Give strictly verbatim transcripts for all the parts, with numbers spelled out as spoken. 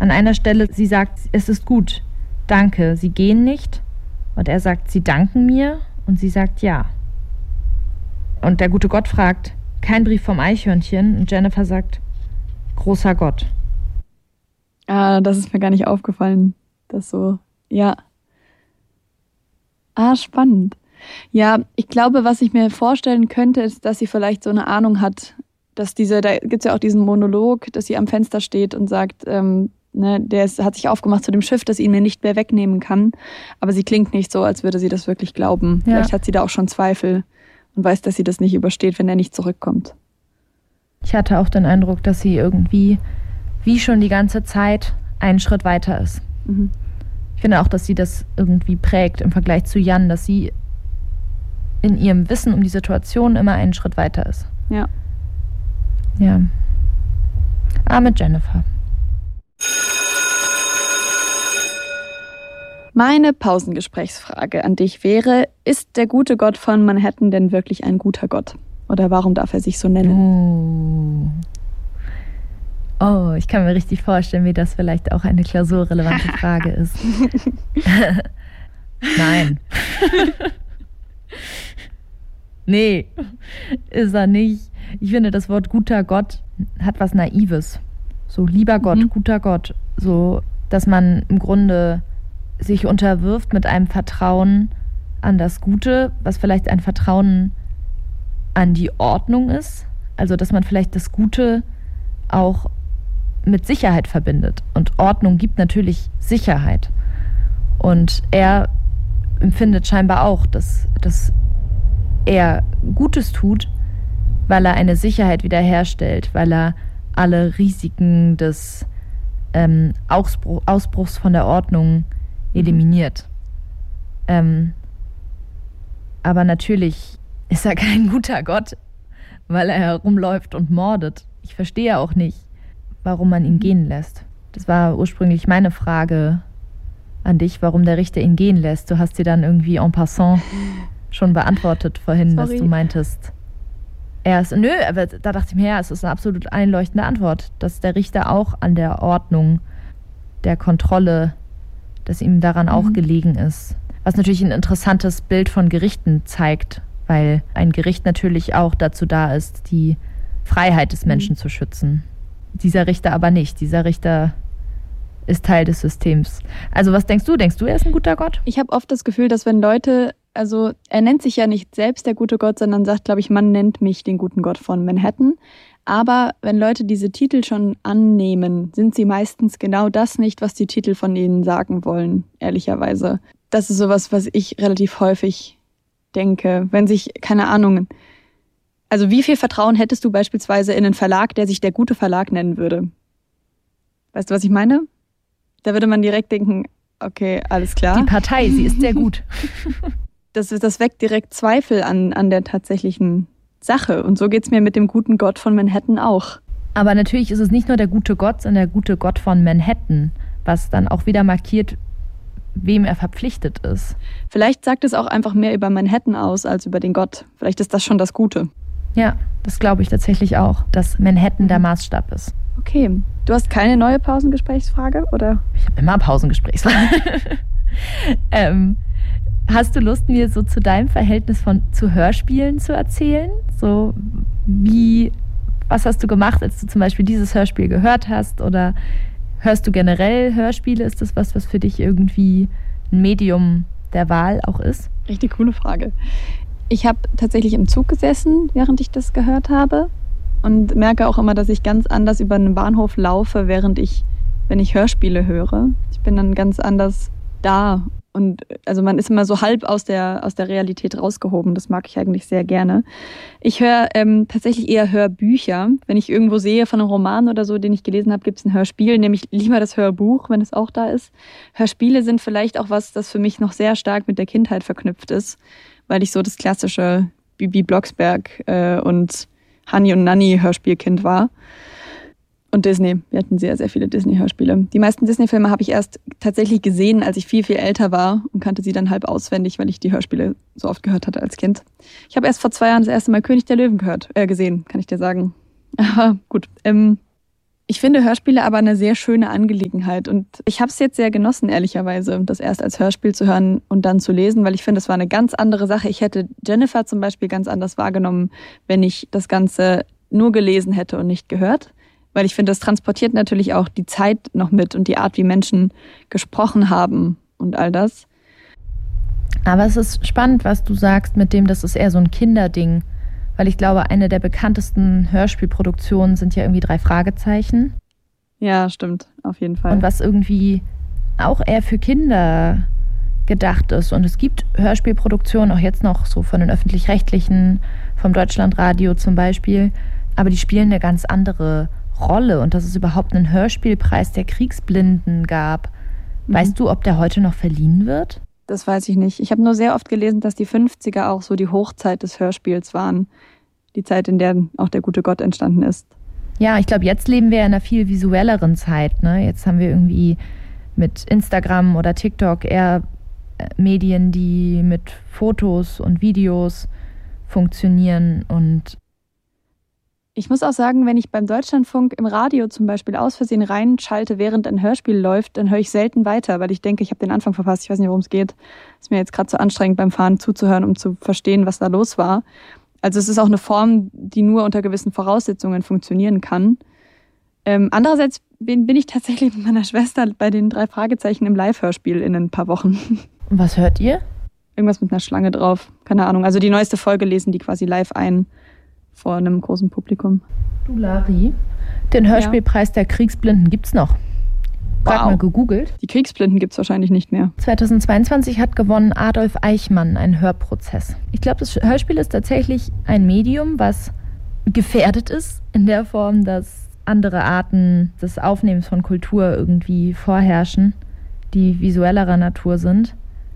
An einer Stelle, sie sagt, es ist gut, danke, Sie gehen nicht. Und er sagt, Sie danken mir. Und sie sagt ja. Und der gute Gott fragt, kein Brief vom Eichhörnchen. Und Jennifer sagt, großer Gott. Ah, das ist mir gar nicht aufgefallen. Das so, ja. Ah, spannend. Ja, ich glaube, was ich mir vorstellen könnte, ist, dass sie vielleicht so eine Ahnung hat, dass diese, da gibt es ja auch diesen Monolog, dass sie am Fenster steht und sagt, ähm, ne, der ist, hat sich aufgemacht zu dem Schiff, das ihn mir nicht mehr wegnehmen kann. Aber sie klingt nicht so, als würde sie das wirklich glauben. Ja. Vielleicht hat sie da auch schon Zweifel und weiß, dass sie das nicht übersteht, wenn er nicht zurückkommt. Ich hatte auch den Eindruck, dass sie irgendwie, wie schon die ganze Zeit, einen Schritt weiter ist. Mhm. Ich finde auch, dass sie das irgendwie prägt im Vergleich zu Jan, dass sie in ihrem Wissen um die Situation immer einen Schritt weiter ist. Ja. Ja. Arme Jennifer. Meine Pausengesprächsfrage an dich wäre, ist der gute Gott von Manhattan denn wirklich ein guter Gott? Oder warum darf er sich so nennen? Oh, oh ich kann mir richtig vorstellen, wie das vielleicht auch eine klausurrelevante Frage ist. Nein. Nee, ist er nicht. Ich finde, das Wort guter Gott hat was Naives. So lieber Gott, mhm. guter Gott. So, dass man im Grunde sich unterwirft mit einem Vertrauen an das Gute, was vielleicht ein Vertrauen an die Ordnung ist. Also, dass man vielleicht das Gute auch mit Sicherheit verbindet. Und Ordnung gibt natürlich Sicherheit. Und er empfindet scheinbar auch, dass, dass er Gutes tut, weil er eine Sicherheit wiederherstellt, weil er alle Risiken des ähm, Ausbruch, Ausbruchs von der Ordnung eliminiert. Ähm, aber natürlich ist er kein guter Gott, weil er herumläuft und mordet. Ich verstehe auch nicht, warum man ihn gehen lässt. Das war ursprünglich meine Frage an dich, warum der Richter ihn gehen lässt. Du hast sie dann irgendwie en passant schon beantwortet vorhin, Sorry. dass du meintest, er ist, nö, aber da dachte ich mir, ja, es ist eine absolut einleuchtende Antwort, dass der Richter auch an der Ordnung, der Kontrolle, dass ihm daran mhm. auch gelegen ist. Was natürlich ein interessantes Bild von Gerichten zeigt, weil ein Gericht natürlich auch dazu da ist, die Freiheit des Menschen mhm. zu schützen. Dieser Richter aber nicht. Dieser Richter ist Teil des Systems. Also was denkst du? Denkst du, er ist ein guter Gott? Ich habe oft das Gefühl, dass wenn Leute, also er nennt sich ja nicht selbst der gute Gott, sondern sagt, glaube ich, man nennt mich den guten Gott von Manhattan. Aber wenn Leute diese Titel schon annehmen, sind sie meistens genau das nicht, was die Titel von ihnen sagen wollen, ehrlicherweise. Das ist sowas, was ich relativ häufig denke. Wenn sich, keine Ahnung, also wie viel Vertrauen hättest du beispielsweise in einen Verlag, der sich der gute Verlag nennen würde? Weißt du, was ich meine? Da würde man direkt denken, okay, alles klar. Die Partei, sie ist sehr gut. Das, das weckt direkt Zweifel an, an der tatsächlichen Sache. Und so geht's mir mit dem guten Gott von Manhattan auch. Aber natürlich ist es nicht nur der gute Gott, sondern der gute Gott von Manhattan, was dann auch wieder markiert, wem er verpflichtet ist. Vielleicht sagt es auch einfach mehr über Manhattan aus als über den Gott. Vielleicht ist das schon das Gute. Ja, das glaube ich tatsächlich auch, dass Manhattan der Maßstab ist. Okay. Du hast keine neue Pausengesprächsfrage, oder? Ich habe immer Pausengesprächsfragen. ähm, hast du Lust, mir so zu deinem Verhältnis von zu Hörspielen zu erzählen? So wie, was hast du gemacht, als du zum Beispiel dieses Hörspiel gehört hast? Oder hörst du generell Hörspiele? Ist das was, was für dich irgendwie ein Medium der Wahl auch ist? Richtig coole Frage. Ich habe tatsächlich im Zug gesessen, während ich das gehört habe. Und merke auch immer, dass ich ganz anders über einen Bahnhof laufe, während ich, wenn ich Hörspiele höre. Ich bin dann ganz anders da. Und also man ist immer so halb aus der, aus der Realität rausgehoben. Das mag ich eigentlich sehr gerne. Ich höre ähm, tatsächlich eher Hörbücher. Wenn ich irgendwo sehe von einem Roman oder so, den ich gelesen habe, gibt es ein Hörspiel. Nehme ich lieber das Hörbuch, wenn es auch da ist. Hörspiele sind vielleicht auch was, das für mich noch sehr stark mit der Kindheit verknüpft ist. Weil ich so das klassische Bibi Blocksberg äh, und Hani und Nanny Hörspielkind war. Und Disney. Wir hatten sehr, sehr viele Disney-Hörspiele. Die meisten Disney-Filme habe ich erst tatsächlich gesehen, als ich viel, viel älter war und kannte sie dann halb auswendig, weil ich die Hörspiele so oft gehört hatte als Kind. Ich habe erst vor zwei Jahren das erste Mal König der Löwen gehört, äh, gesehen, kann ich dir sagen. Aber gut. Ähm, Ich finde Hörspiele aber eine sehr schöne Angelegenheit und ich habe es jetzt sehr genossen, ehrlicherweise, das erst als Hörspiel zu hören und dann zu lesen, weil ich finde, es war eine ganz andere Sache. Ich hätte Jennifer zum Beispiel ganz anders wahrgenommen, wenn ich das Ganze nur gelesen hätte und nicht gehört, weil ich finde, das transportiert natürlich auch die Zeit noch mit und die Art, wie Menschen gesprochen haben und all das. Aber es ist spannend, was du sagst mit dem, das ist eher so ein Kinderding. Weil ich glaube, eine der bekanntesten Hörspielproduktionen sind ja irgendwie drei Fragezeichen. Ja, stimmt, auf jeden Fall. Und was irgendwie auch eher für Kinder gedacht ist. Und es gibt Hörspielproduktionen, auch jetzt noch so von den Öffentlich-Rechtlichen, vom Deutschlandradio zum Beispiel. Aber die spielen eine ganz andere Rolle. Und dass es überhaupt einen Hörspielpreis der Kriegsblinden gab. Mhm. Weißt du, ob der heute noch verliehen wird? Das weiß ich nicht. Ich habe nur sehr oft gelesen, dass die fünfziger auch so die Hochzeit des Hörspiels waren. Die Zeit, in der auch der gute Gott entstanden ist. Ja, ich glaube, jetzt leben wir in einer viel visuelleren Zeit. Ne? Jetzt haben wir irgendwie mit Instagram oder TikTok eher Medien, die mit Fotos und Videos funktionieren. Und ich muss auch sagen, wenn ich beim Deutschlandfunk im Radio zum Beispiel aus Versehen reinschalte, während ein Hörspiel läuft, dann höre ich selten weiter, weil ich denke, ich habe den Anfang verpasst. Ich weiß nicht, worum es geht. Ist mir jetzt gerade so anstrengend beim Fahren zuzuhören, um zu verstehen, was da los war. Also es ist auch eine Form, die nur unter gewissen Voraussetzungen funktionieren kann. Ähm, andererseits bin, bin ich tatsächlich mit meiner Schwester bei den drei Fragezeichen im Live-Hörspiel in ein paar Wochen. Und was hört ihr? Irgendwas mit einer Schlange drauf. Keine Ahnung. Also die neueste Folge lesen die quasi live ein. Vor einem großen Publikum. Du, Lari, den Hörspielpreis ja. der Kriegsblinden gibt's noch. Gerade wow. mal gegoogelt. Die Kriegsblinden gibt's wahrscheinlich nicht mehr. zweitausendzweiundzwanzig hat gewonnen Adolf Eichmann, ein Hörprozess. Ich glaube, das Hörspiel ist tatsächlich ein Medium, was gefährdet ist, in der Form, dass andere Arten des Aufnehmens von Kultur irgendwie vorherrschen, die visuellerer Natur sind.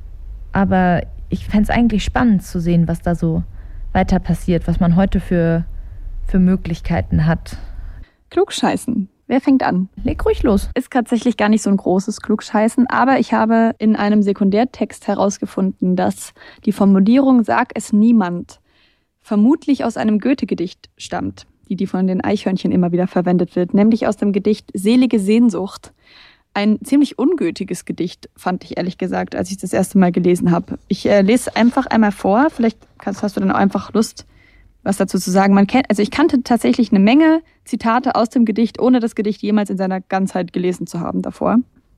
Aber ich fände es eigentlich spannend zu sehen, was da so weiter passiert, was man heute für, für Möglichkeiten hat. Klugscheißen. Wer fängt an? Leg ruhig los. Ist tatsächlich gar nicht so ein großes Klugscheißen, aber ich habe in einem Sekundärtext herausgefunden, dass die Formulierung "Sag es niemand" vermutlich aus einem Goethe-Gedicht stammt, die, die von den Eichhörnchen immer wieder verwendet wird, nämlich aus dem Gedicht "Selige Sehnsucht". Ein ziemlich ungültiges Gedicht, fand ich ehrlich gesagt, als ich das erste Mal gelesen habe. Ich äh, lese einfach einmal vor, vielleicht kannst, hast du dann auch einfach Lust, was dazu zu sagen. Man kennt, also ich kannte tatsächlich eine Menge Zitate aus dem Gedicht, ohne das Gedicht jemals in seiner Ganzheit gelesen zu haben davor.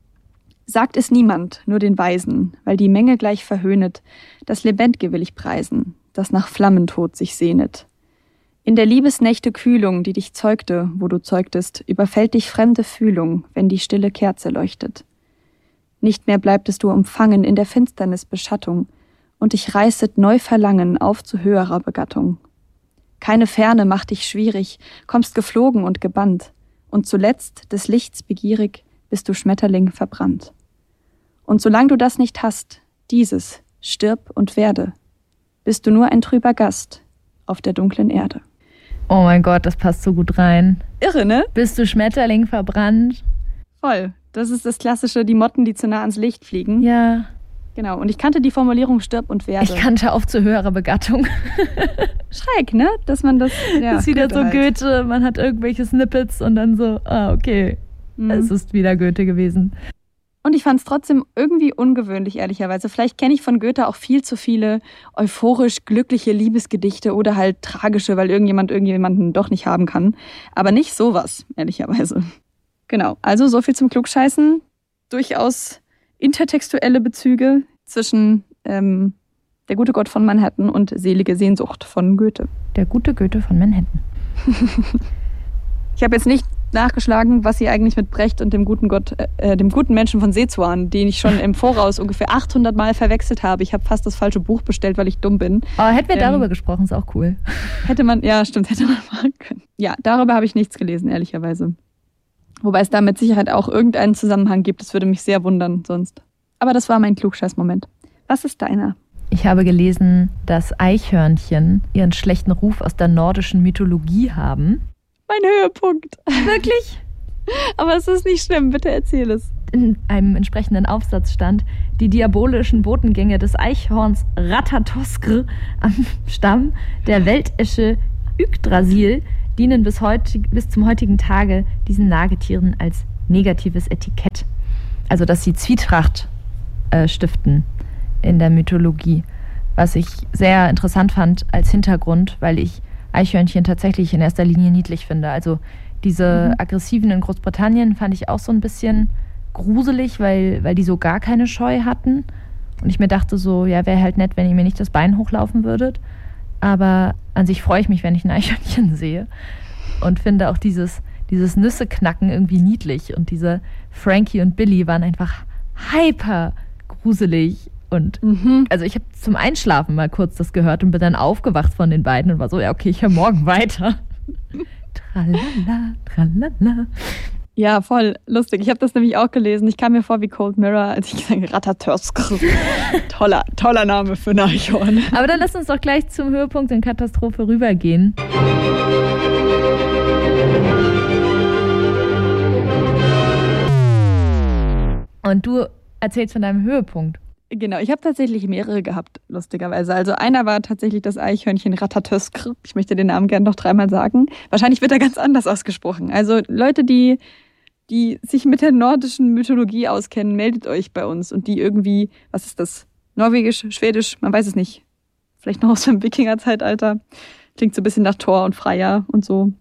Sagt es niemand, nur den Weisen, weil die Menge gleich verhöhnet, das Lebendge will ich preisen, das nach Flammentod sich sehnet. In der Liebesnächte Kühlung, die dich zeugte, wo du zeugtest, überfällt dich fremde Fühlung, wenn die stille Kerze leuchtet. Nicht mehr bleibtest du umfangen in der Finsternis Beschattung, und dich reißet neu Verlangen auf zu höherer Begattung. Keine Ferne macht dich schwierig, kommst geflogen und gebannt, und zuletzt, des Lichts begierig, bist du Schmetterling verbrannt. Und solang du das nicht hast, dieses, stirb und werde, bist du nur ein trüber Gast auf der dunklen Erde. Oh mein Gott, das passt so gut rein. Irre, ne? Bist du Schmetterling verbrannt? Voll. Das ist das klassische, die Motten, die zu nah ans Licht fliegen. Ja. Genau. Und ich kannte die Formulierung "stirb und werde". Ich kannte auf zu höherer Begattung. Schräg, ne? Dass man das... Ja, das ist wieder Goethe so halt. Goethe, man hat irgendwelche Snippets und dann so, ah, okay, mhm. es ist wieder Goethe gewesen. Und ich fand es trotzdem irgendwie ungewöhnlich, ehrlicherweise. Vielleicht kenne ich von Goethe auch viel zu viele euphorisch glückliche Liebesgedichte oder halt tragische, weil irgendjemand irgendjemanden doch nicht haben kann. Aber nicht sowas, ehrlicherweise. Genau, also so viel zum Klugscheißen. Durchaus intertextuelle Bezüge zwischen ähm, Der gute Gott von Manhattan und Selige Sehnsucht von Goethe. Der gute Goethe von Manhattan. Ich habe jetzt nicht nachgeschlagen, was sie eigentlich mit Brecht und dem guten Gott, äh, dem guten Menschen von Sezuan, den ich schon im Voraus ungefähr achthundert Mal verwechselt habe. Ich habe fast das falsche Buch bestellt, weil ich dumm bin. Aber hätten wir ähm, darüber gesprochen, ist auch cool. Hätte man, ja stimmt, hätte man machen können. Ja, darüber habe ich nichts gelesen, ehrlicherweise. Wobei es da mit Sicherheit auch irgendeinen Zusammenhang gibt. Das würde mich sehr wundern sonst. Aber das war mein Klugscheiß-Moment. Was ist deiner? Ich habe gelesen, dass Eichhörnchen ihren schlechten Ruf aus der nordischen Mythologie haben. Mein Höhepunkt. Wirklich? Aber es ist nicht schlimm, bitte erzähl es. In einem entsprechenden Aufsatz stand, die diabolischen Botengänge des Eichhorns Ratatoskr am Stamm der Weltesche Yggdrasil dienen bis, heute, bis zum heutigen Tage diesen Nagetieren als negatives Etikett. Also, dass sie Zwietracht äh, stiften in der Mythologie. Was ich sehr interessant fand als Hintergrund, weil ich Eichhörnchen tatsächlich in erster Linie niedlich finde. Also diese mhm. aggressiven in Großbritannien fand ich auch so ein bisschen gruselig, weil, weil die so gar keine Scheu hatten. Und ich mir dachte so, ja, wäre halt nett, wenn ihr mir nicht das Bein hochlaufen würdet. Aber an sich freue ich mich, wenn ich ein Eichhörnchen sehe. Und finde auch dieses, dieses Nüsse-Knacken irgendwie niedlich. Und diese Frankie und Billy waren einfach hyper gruselig. Und mhm. also ich habe zum Einschlafen mal kurz das gehört und bin dann aufgewacht von den beiden und war so, ja okay, ich höre morgen weiter. Tralala, tralala. Ja, voll lustig. Ich habe das nämlich auch gelesen. Ich kam mir vor wie Cold Mirror, als ich gesagt habe, Ratatosk. toller, toller Name für ein Eichhorn. Aber dann lass uns doch gleich zum Höhepunkt in Katastrophe rübergehen. Und du erzählst von deinem Höhepunkt. Genau, ich habe tatsächlich mehrere gehabt, lustigerweise. Also einer war tatsächlich das Eichhörnchen Ratatosk. Ich möchte den Namen gerne noch dreimal sagen. Wahrscheinlich wird er ganz anders ausgesprochen. Also Leute, die, die sich mit der nordischen Mythologie auskennen, meldet euch bei uns. Und die irgendwie, was ist das? Norwegisch, Schwedisch, man weiß es nicht. Vielleicht noch aus dem Wikinger-Zeitalter. Klingt so ein bisschen nach Thor und Freya und so.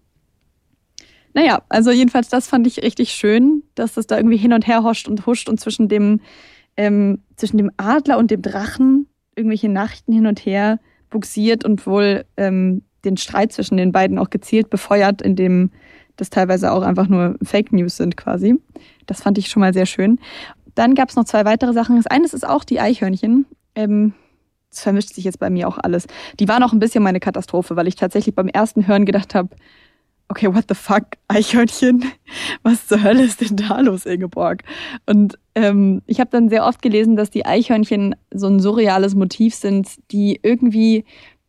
Naja, also jedenfalls das fand ich richtig schön, dass das da irgendwie hin und her hoscht und huscht und zwischen dem Ähm, zwischen dem Adler und dem Drachen irgendwelche Nachrichten hin und her buxiert und wohl ähm, den Streit zwischen den beiden auch gezielt befeuert, indem das teilweise auch einfach nur Fake News sind quasi. Das fand ich schon mal sehr schön. Dann gab es noch zwei weitere Sachen. Das eine ist auch die Eichhörnchen. Ähm, das vermischt sich jetzt bei mir auch alles. Die waren auch ein bisschen meine Katastrophe, weil ich tatsächlich beim ersten Hören gedacht habe, okay, what the fuck, Eichhörnchen? Was zur Hölle ist denn da los, Ingeborg? Und ähm, ich habe dann sehr oft gelesen, dass die Eichhörnchen so ein surreales Motiv sind, die irgendwie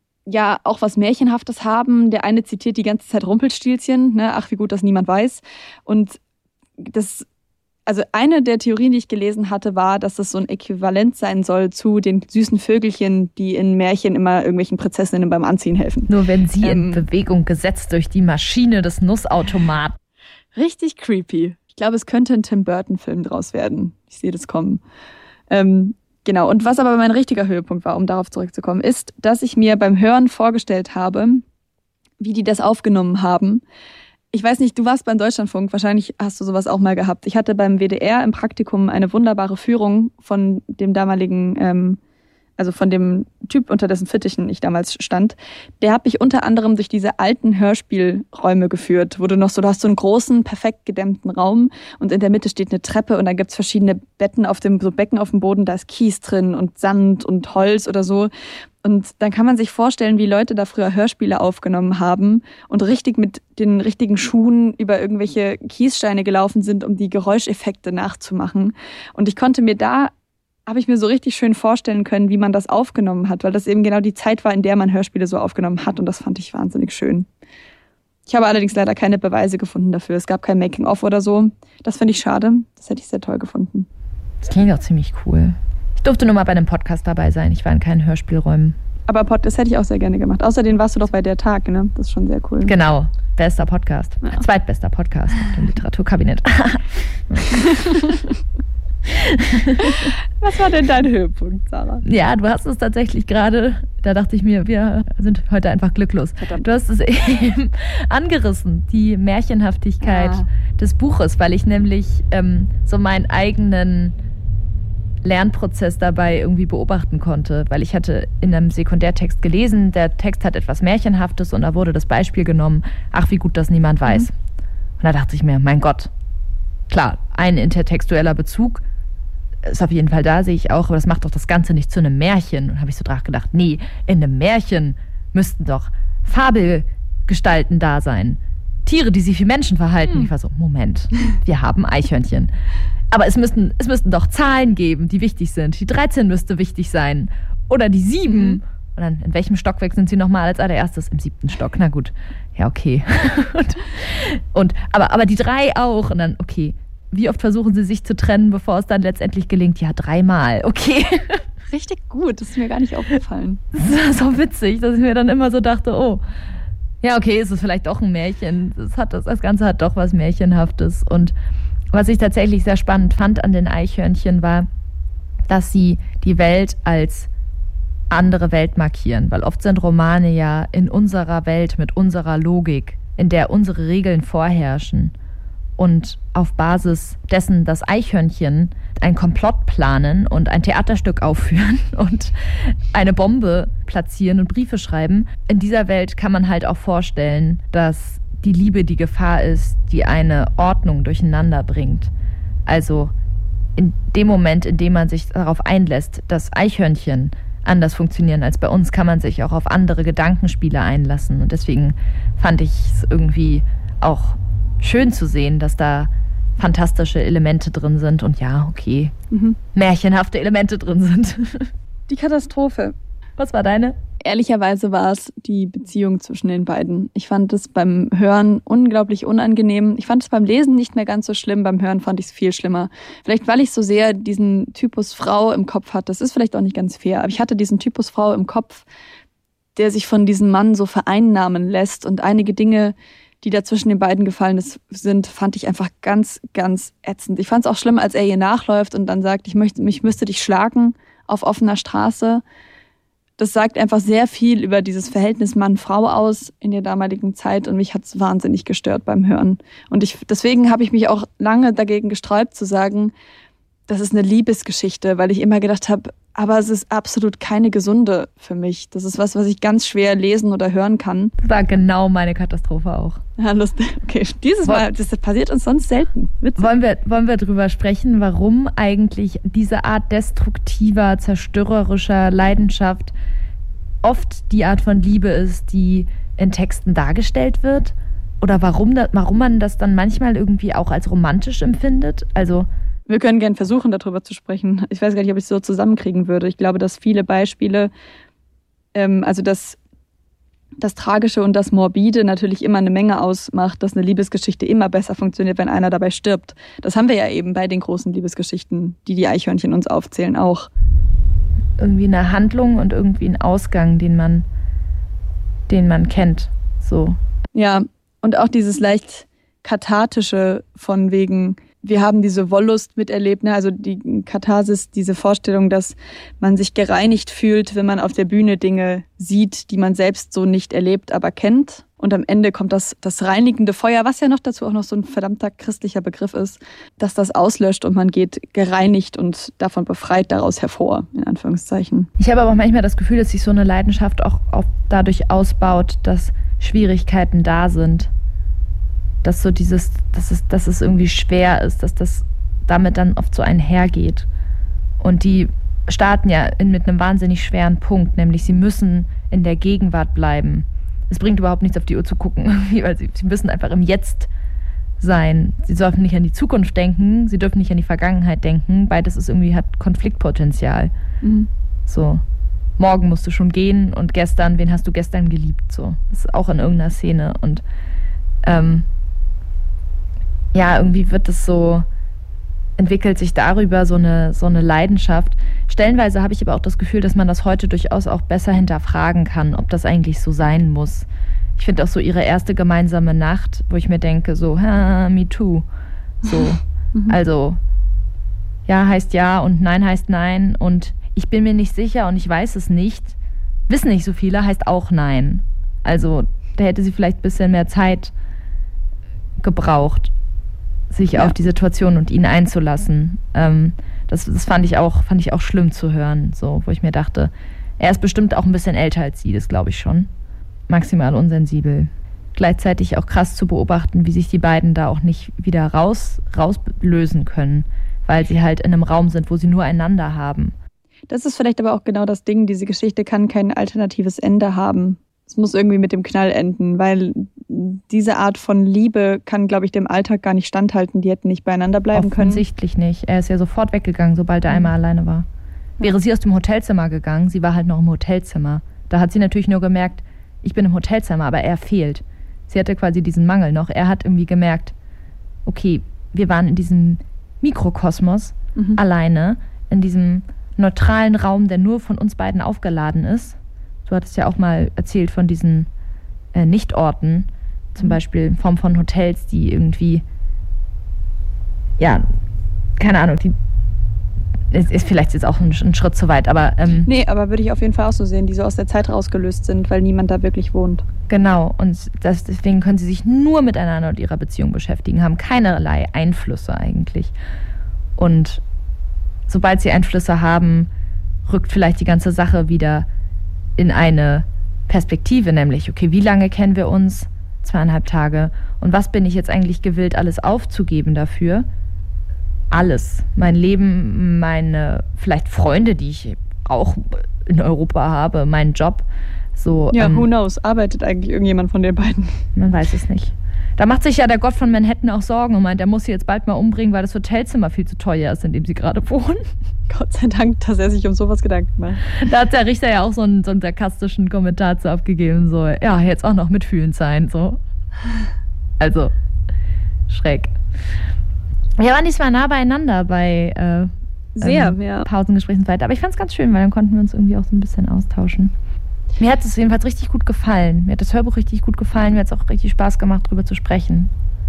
ja auch was Märchenhaftes haben. Der eine zitiert die ganze Zeit Rumpelstilzchen, ne? Ach, wie gut, dass niemand weiß. Und das, also eine der Theorien, die ich gelesen hatte, war, dass das so ein Äquivalent sein soll zu den süßen Vögelchen, die in Märchen immer irgendwelchen Prinzessinnen beim Anziehen helfen. Nur wenn sie ähm, in Bewegung gesetzt durch die Maschine des Nussautomaten. Richtig creepy. Ich glaube, es könnte ein Tim Burton-Film draus werden. Ich sehe das kommen. Ähm, genau. Und was aber mein richtiger Höhepunkt war, um darauf zurückzukommen, ist, dass ich mir beim Hören vorgestellt habe, wie die das aufgenommen haben. Ich weiß nicht, du warst beim Deutschlandfunk, wahrscheinlich hast du sowas auch mal gehabt. Ich hatte beim W D R im Praktikum eine wunderbare Führung von dem damaligen, ähm, also von dem Typ, unter dessen Fittichen ich damals stand. Der hat mich unter anderem durch diese alten Hörspielräume geführt, wo du noch so, du hast so einen großen, perfekt gedämmten Raum und in der Mitte steht eine Treppe und dann gibt's verschiedene Betten auf dem, so Becken auf dem Boden, da ist Kies drin und Sand und Holz oder so. Und dann kann man sich vorstellen, wie Leute da früher Hörspiele aufgenommen haben und richtig mit den richtigen Schuhen über irgendwelche Kiessteine gelaufen sind, um die Geräuscheffekte nachzumachen. Und ich konnte mir da, habe ich mir so richtig schön vorstellen können, wie man das aufgenommen hat, weil das eben genau die Zeit war, in der man Hörspiele so aufgenommen hat. Und das fand ich wahnsinnig schön. Ich habe allerdings leider keine Beweise gefunden dafür. Es gab kein Making-of oder so. Das finde ich schade. Das hätte ich sehr toll gefunden. Das klingt auch ziemlich cool. Ich durfte nur mal bei einem Podcast dabei sein. Ich war in keinen Hörspielräumen. Aber Podcast hätte ich auch sehr gerne gemacht. Außerdem warst du doch bei Der Tag, ne? Das ist schon sehr cool. Genau. Bester Podcast. Ja. Zweitbester Podcast im Literaturkabinett. Was war denn dein Höhepunkt, Sarah? Ja, du hast es tatsächlich gerade, da dachte ich mir, wir sind heute einfach glücklos. Verdammt. Du hast es eben angerissen, die Märchenhaftigkeit ah. des Buches, weil ich nämlich ähm, so meinen eigenen Lernprozess dabei irgendwie beobachten konnte, weil ich hatte in einem Sekundärtext gelesen, der Text hat etwas Märchenhaftes und da wurde das Beispiel genommen, ach wie gut, dass niemand weiß. Mhm. Und da dachte ich mir, mein Gott, klar, ein intertextueller Bezug ist auf jeden Fall da, sehe ich auch, aber das macht doch das Ganze nicht zu einem Märchen. Und habe ich so dran gedacht, nee, in einem Märchen müssten doch Fabelgestalten da sein. Tiere, die sich wie Menschen verhalten. Hm. Ich war so, Moment, wir haben Eichhörnchen. Aber es müssten, es müssten doch Zahlen geben, die wichtig sind. Die dreizehn müsste wichtig sein. Oder die sieben. Mhm. Und dann, in welchem Stockwerk sind sie nochmal als allererstes? Im siebten Stock. Na gut, ja, okay. und, und, aber, aber die drei auch. Und dann, okay, wie oft versuchen sie sich zu trennen, bevor es dann letztendlich gelingt? Ja, dreimal, okay. Richtig gut, das ist mir gar nicht aufgefallen. Das war so witzig, dass ich mir dann immer so dachte, oh, Ja, okay, es ist vielleicht doch ein Märchen. Das, hat, das, das Ganze hat doch was Märchenhaftes. Und was ich tatsächlich sehr spannend fand an den Eichhörnchen war, dass sie die Welt als andere Welt markieren. Weil oft sind Romane ja in unserer Welt mit unserer Logik, in der unsere Regeln vorherrschen. Und auf Basis dessen das Eichhörnchen ein Komplott planen und ein Theaterstück aufführen und eine Bombe platzieren und Briefe schreiben. In dieser Welt kann man halt auch vorstellen, dass die Liebe die Gefahr ist, die eine Ordnung durcheinander bringt. Also in dem Moment, in dem man sich darauf einlässt, dass Eichhörnchen anders funktionieren als bei uns, kann man sich auch auf andere Gedankenspiele einlassen. Und deswegen fand ich es irgendwie auch schön zu sehen, dass da fantastische Elemente drin sind und ja, okay, mhm. märchenhafte Elemente drin sind. Die Katastrophe. Was war deine? Ehrlicherweise war es die Beziehung zwischen den beiden. Ich fand es beim Hören unglaublich unangenehm. Ich fand es beim Lesen nicht mehr ganz so schlimm, beim Hören fand ich es viel schlimmer. Vielleicht, weil ich so sehr diesen Typus Frau im Kopf hatte. Das ist vielleicht auch nicht ganz fair, aber ich hatte diesen Typus Frau im Kopf, der sich von diesem Mann so vereinnahmen lässt und einige Dinge, die da zwischen den beiden gefallen sind, fand ich einfach ganz, ganz ätzend. Ich fand es auch schlimm, als er ihr nachläuft und dann sagt, ich möchte, ich müsste dich schlagen auf offener Straße. Das sagt einfach sehr viel über dieses Verhältnis Mann-Frau aus in der damaligen Zeit und mich hat es wahnsinnig gestört beim Hören. Und ich, deswegen habe ich mich auch lange dagegen gesträubt zu sagen, das ist eine Liebesgeschichte, weil ich immer gedacht habe, aber es ist absolut keine gesunde für mich. Das ist was, was ich ganz schwer lesen oder hören kann. Das war genau meine Katastrophe auch. Ja, lustig. Okay, dieses Mal, das passiert uns sonst selten. Witzig. Wollen wir, wollen wir drüber sprechen, warum eigentlich diese Art destruktiver, zerstörerischer Leidenschaft oft die Art von Liebe ist, die in Texten dargestellt wird? Oder warum, da, warum man das dann manchmal irgendwie auch als romantisch empfindet? Also wir können gerne versuchen, darüber zu sprechen. Ich weiß gar nicht, ob ich es so zusammenkriegen würde. Ich glaube, dass viele Beispiele, ähm, also das, das Tragische und das Morbide natürlich immer eine Menge ausmacht, dass eine Liebesgeschichte immer besser funktioniert, wenn einer dabei stirbt. Das haben wir ja eben bei den großen Liebesgeschichten, die die Eichhörnchen uns aufzählen, auch. Irgendwie eine Handlung und irgendwie einen Ausgang, den man, den man kennt. So. Ja, und auch dieses leicht kathartische von wegen, wir haben diese Wollust miterlebt, ne? Also die Katharsis, diese Vorstellung, dass man sich gereinigt fühlt, wenn man auf der Bühne Dinge sieht, die man selbst so nicht erlebt, aber kennt. Und am Ende kommt das, das reinigende Feuer, was ja noch dazu auch noch so ein verdammter christlicher Begriff ist, dass das auslöscht und man geht gereinigt und davon befreit daraus hervor, in Anführungszeichen. Ich habe aber auch manchmal das Gefühl, dass sich so eine Leidenschaft auch, auch dadurch ausbaut, dass Schwierigkeiten da sind. Dass so dieses, dass es, dass es irgendwie schwer ist, dass das damit dann oft so einhergeht. Und die starten ja in, mit einem wahnsinnig schweren Punkt, nämlich sie müssen in der Gegenwart bleiben. Es bringt überhaupt nichts, auf die Uhr zu gucken, weil sie, sie müssen einfach im Jetzt sein. Sie dürfen nicht an die Zukunft denken, sie dürfen nicht an die Vergangenheit denken. Beides ist irgendwie, hat Konfliktpotenzial. Mhm. So, morgen musst du schon gehen und gestern, wen hast du gestern geliebt? So, das ist auch in irgendeiner Szene. Und ähm, ja, irgendwie wird es so, entwickelt sich darüber so eine, so eine Leidenschaft. Stellenweise habe ich aber auch das Gefühl, dass man das heute durchaus auch besser hinterfragen kann, ob das eigentlich so sein muss. Ich finde auch so ihre erste gemeinsame Nacht, wo ich mir denke, so, ha, me too. So, mhm. Also, ja heißt ja und nein heißt nein und ich bin mir nicht sicher und ich weiß es nicht. Wissen nicht so viele, heißt auch nein. Also, da hätte sie vielleicht ein bisschen mehr Zeit gebraucht, sich ja. auf die Situation und ihn einzulassen. Ähm, das das fand ich auch, fand ich auch schlimm zu hören, so, wo ich mir dachte, er ist bestimmt auch ein bisschen älter als sie, das glaube ich schon. Maximal unsensibel. Gleichzeitig auch krass zu beobachten, wie sich die beiden da auch nicht wieder raus, rauslösen können, weil sie halt in einem Raum sind, wo sie nur einander haben. Das ist vielleicht aber auch genau das Ding, diese Geschichte kann kein alternatives Ende haben. Es muss irgendwie mit dem Knall enden, weil diese Art von Liebe kann, glaube ich, dem Alltag gar nicht standhalten. Die hätten nicht beieinander bleiben können. Offensichtlich nicht. Er ist ja sofort weggegangen, sobald er mhm. einmal alleine war. Wäre sie aus dem Hotelzimmer gegangen, sie war halt noch im Hotelzimmer. Da hat sie natürlich nur gemerkt, ich bin im Hotelzimmer, aber er fehlt. Sie hatte quasi diesen Mangel noch. Er hat irgendwie gemerkt, okay, wir waren in diesem Mikrokosmos mhm. alleine, in diesem neutralen Raum, der nur von uns beiden aufgeladen ist. Du hattest ja auch mal erzählt von diesen äh, Nichtorten, zum Beispiel in Form von Hotels, die irgendwie, ja, keine Ahnung, die ist, ist vielleicht jetzt auch ein, ein Schritt zu weit, aber... Ähm, nee, aber würde ich auf jeden Fall auch so sehen, die so aus der Zeit rausgelöst sind, weil niemand da wirklich wohnt. Genau, und das, deswegen können sie sich nur miteinander und ihrer Beziehung beschäftigen, haben keinerlei Einflüsse eigentlich. Und sobald sie Einflüsse haben, rückt vielleicht die ganze Sache wieder in eine Perspektive, nämlich, okay, wie lange kennen wir uns? Zweieinhalb Tage. Und was bin ich jetzt eigentlich gewillt, alles aufzugeben dafür? Alles. Mein Leben, meine vielleicht Freunde, die ich auch in Europa habe, meinen Job. So, ja, ähm, who knows? Arbeitet eigentlich irgendjemand von den beiden? Man weiß es nicht. Da macht sich ja der Gott von Manhattan auch Sorgen und meint, er muss sie jetzt bald mal umbringen, weil das Hotelzimmer viel zu teuer ist, in dem sie gerade wohnen. Gott sei Dank, dass er sich um sowas Gedanken macht. Da hat der Richter ja auch so einen, so einen sarkastischen Kommentar zu abgegeben, so, ja, jetzt auch noch mitfühlend sein, so. Also, schräg. Wir waren diesmal nah beieinander bei äh, Sehr, ähm, ja. Pausengesprächen und so weiter, aber ich fand es ganz schön, weil dann konnten wir uns irgendwie auch so ein bisschen austauschen. Mir hat es jedenfalls richtig gut gefallen. Mir hat das Hörbuch richtig gut gefallen. Mir hat es auch richtig Spaß gemacht, darüber zu sprechen.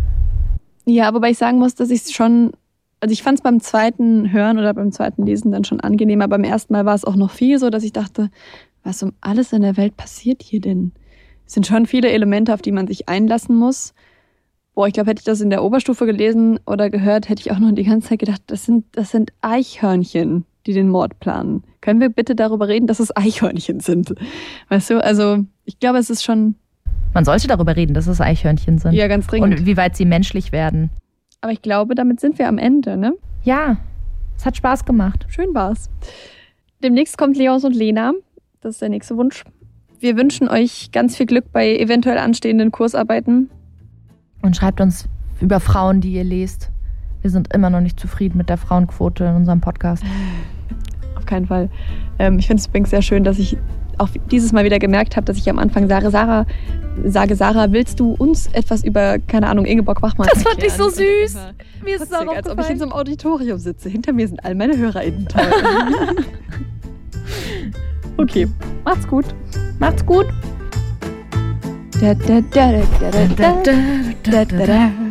Ja, wobei ich sagen muss, dass ich es schon, also ich fand es beim zweiten Hören oder beim zweiten Lesen dann schon angenehmer. Beim ersten Mal war es auch noch viel so, dass ich dachte, was um alles in der Welt passiert hier denn? Es sind schon viele Elemente, auf die man sich einlassen muss. Boah, ich glaube, hätte ich das in der Oberstufe gelesen oder gehört, hätte ich auch noch die ganze Zeit gedacht, das sind, das sind Eichhörnchen, die den Mord planen. Können wir bitte darüber reden, dass es Eichhörnchen sind? Weißt du, also ich glaube, es ist schon... Man sollte darüber reden, dass es Eichhörnchen sind. Ja, ganz dringend. Und wie weit sie menschlich werden. Aber ich glaube, damit sind wir am Ende, ne? Ja, es hat Spaß gemacht. Schön war's. Demnächst kommt Leons und Lena. Das ist der nächste Wunsch. Wir wünschen euch ganz viel Glück bei eventuell anstehenden Kursarbeiten. Und schreibt uns über Frauen, die ihr lest. Wir sind immer noch nicht zufrieden mit der Frauenquote in unserem Podcast. Auf keinen Fall. Ähm, ich finde es übrigens sehr schön, dass ich auch dieses Mal wieder gemerkt habe, dass ich am Anfang sage, Sarah, sage, Sarah, willst du uns etwas über, keine Ahnung, Ingeborg Bachmann Das fand erklären? ich so süß. Mir ist es auch als ob ich in so einem Auditorium sitze. Hinter mir sind all meine HörerInnen toll. Okay, macht's gut. Macht's gut. Da, da, da, da, da, da, da, da, da.